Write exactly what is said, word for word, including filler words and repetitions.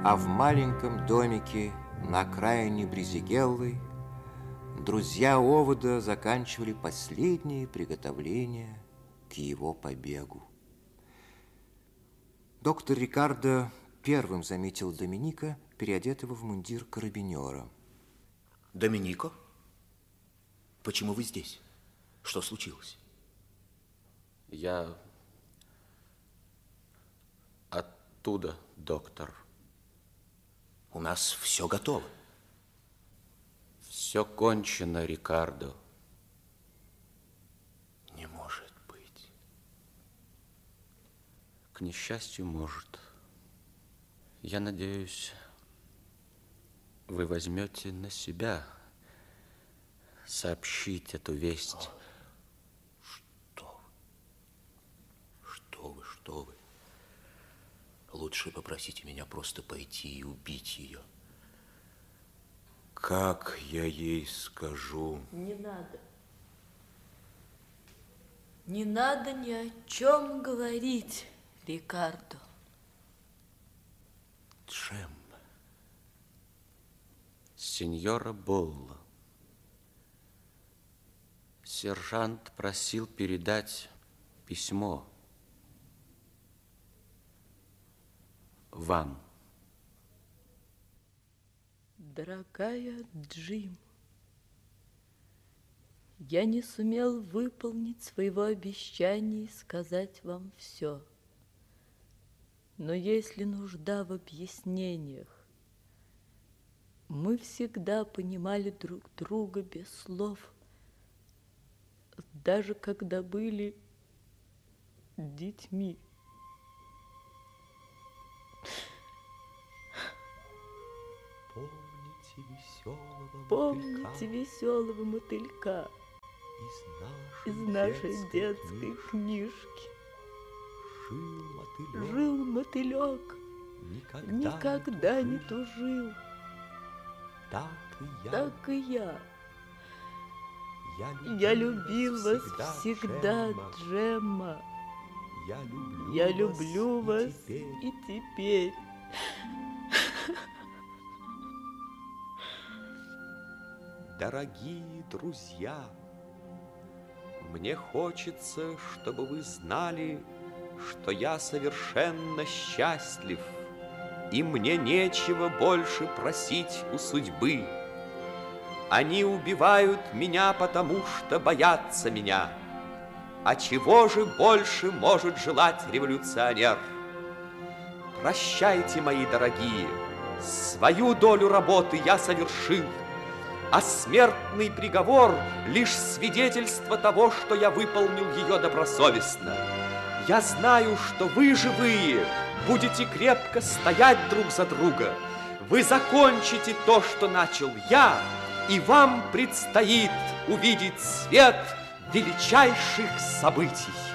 А в маленьком домике на окраине Брезигеллы друзья Овода заканчивали последние приготовления к его побегу. Доктор Рикардо первым заметил Доминика, переодетого в мундир карабинера. Доминико, почему вы здесь? Что случилось? Я оттуда, доктор. У нас все готово. Все кончено, Рикардо. Не может быть. К несчастью, может. Я надеюсь, вы возьмете на себя сообщить эту весть. Что вы? Что вы, что вы? Лучше попросите меня просто пойти и убить ее. Как я ей скажу? Не надо. Не надо ни о чем говорить, Рикардо. Джемма. Сеньора Болла. Сержант просил передать письмо вам. Дорогая Джим, я не сумел выполнить своего обещания и сказать вам все. Но если нужда в объяснениях, мы всегда понимали друг друга без слов, даже когда были детьми. Помните веселого Помните мотылька веселого мотылька из из нашей, нашей детской, детской книжки? книжки? Жил мотылек, Жил мотылек, никогда, никогда не не тужил, Так и я, так и я. я любил, Я любил вас всегда, всегда, Джемма. Джемма. Я люблю, Я вас люблю и вас теперь. и теперь. Дорогие друзья, мне хочется, чтобы вы знали, что я совершенно счастлив, и мне нечего больше просить у судьбы. Они убивают меня, потому что боятся меня. А чего же больше может желать революционер? Прощайте, мои дорогие, свою долю работы я совершил, а смертный приговор — лишь свидетельство того, что я выполнил ее добросовестно. Я знаю, что вы, живые, будете крепко стоять друг за друга. Вы закончите то, что начал я, и вам предстоит увидеть свет величайших событий.